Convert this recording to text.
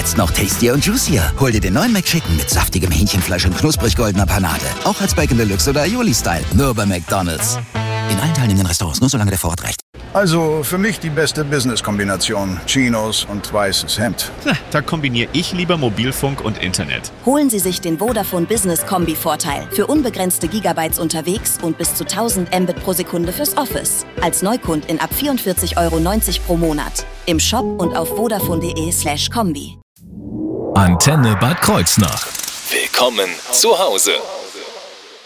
Jetzt noch tastier und juicier. Hol dir den neuen McChicken mit saftigem Hähnchenfleisch und knusprig goldener Panade. Auch als Bacon Deluxe oder Aioli-Style. Nur bei McDonald's. In allen teilnehmenden Restaurants, nur solange der Vorrat reicht. Also für mich die beste Business-Kombination. Chinos und weißes Hemd. Da kombiniere ich lieber Mobilfunk und Internet. Holen Sie sich den Vodafone Business Kombi-Vorteil. Für unbegrenzte Gigabytes unterwegs und bis zu 1000 Mbit pro Sekunde fürs Office. Als Neukundin ab 44,90 € pro Monat. Im Shop und auf vodafone.de/kombi. Antenne Bad Kreuznach. Willkommen zu Hause.